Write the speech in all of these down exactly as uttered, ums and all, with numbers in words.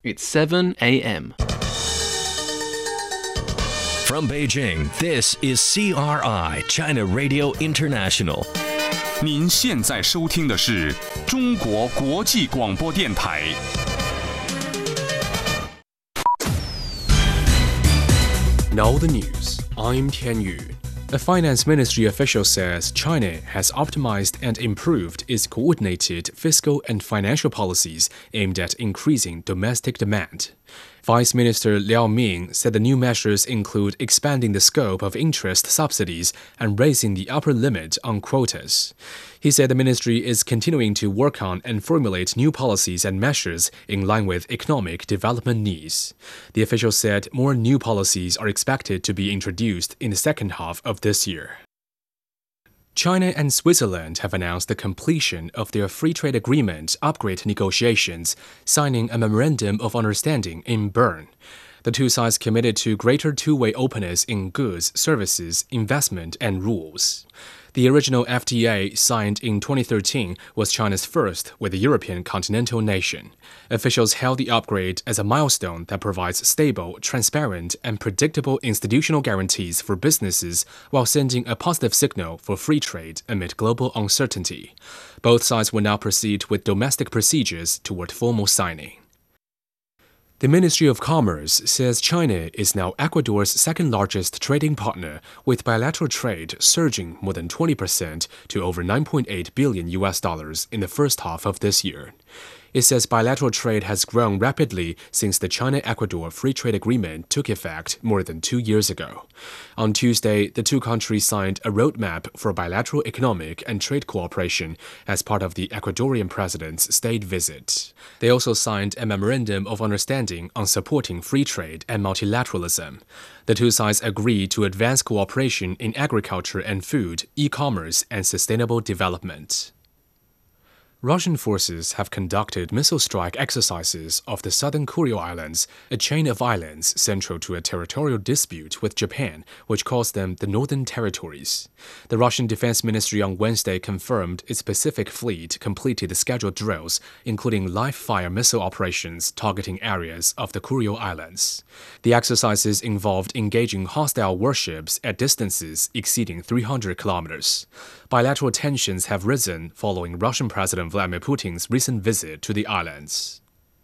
It's seven a m From Beijing, this is C R I, China Radio International. 您现在收听的是中国国际广播电台。 Now the news. I'm Tian Yu. A finance ministry official says China has optimized and improved its coordinated fiscal and financial policies aimed at increasing domestic demand. Vice Minister Liao Ming said the new measures include expanding the scope of interest subsidies and raising the upper limit on quotas. He said the ministry is continuing to work on and formulate new policies and measures in line with economic development needs. The official said more new policies are expected to be introduced in the second half of this year. China and Switzerland have announced the completion of their free trade agreement upgrade negotiations, signing a memorandum of understanding in Bern. The two sides committed to greater two-way openness in goods, services, investment, and rules. The original F T A, signed in twenty thirteen, was China's first with a European continental nation. Officials hailed the upgrade as a milestone that provides stable, transparent, and predictable institutional guarantees for businesses while sending a positive signal for free trade amid global uncertainty. Both sides will now proceed with domestic procedures toward formal signing. The Ministry of Commerce says China is now Ecuador's second-largest trading partner, with bilateral trade surging more than twenty percent to over nine point eight billion U S dollars in the first half of this year. It says bilateral trade has grown rapidly since the China-Ecuador Free Trade Agreement took effect more than two years ago. On Tuesday, the two countries signed a roadmap for bilateral economic and trade cooperation as part of the Ecuadorian president's state visit. They also signed a memorandum of understanding on supporting free trade and multilateralism. The two sides agreed to advance cooperation in agriculture and food, e-commerce, and sustainable development. Russian forces have conducted missile strike exercises off the southern Kuril Islands, a chain of islands central to a territorial dispute with Japan, which calls them the Northern Territories. The Russian Defense Ministry on Wednesday confirmed its Pacific Fleet completed the scheduled drills, including live-fire missile operations targeting areas of the Kuril Islands. The exercises involved engaging hostile warships at distances exceeding three hundred kilometers. Bilateral tensions have risen following Russian President Vladimir Putin's recent visit to the islands.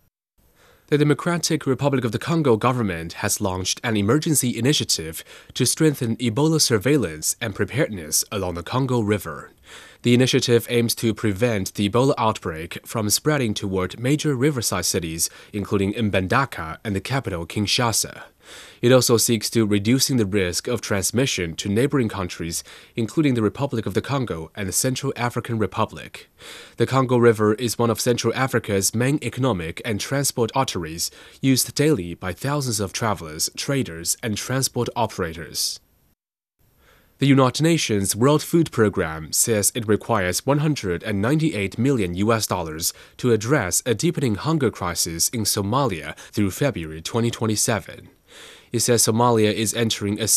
The Democratic Republic of the Congo government has launched an emergency initiative to strengthen Ebola surveillance and preparedness along the Congo River. The initiative aims to prevent the Ebola outbreak from spreading toward major riverside cities, including Mbandaka and the capital Kinshasa. It also seeks to reducing the risk of transmission to neighboring countries, including the Republic of the Congo and the Central African Republic. The Congo River is one of Central Africa's main economic and transport arteries, used daily by thousands of travelers, traders, and transport operators. The United Nations World Food Programme says it requires one hundred ninety-eight million U S dollars to address a deepening hunger crisis in Somalia through February twenty twenty-seven. It says Somalia is entering a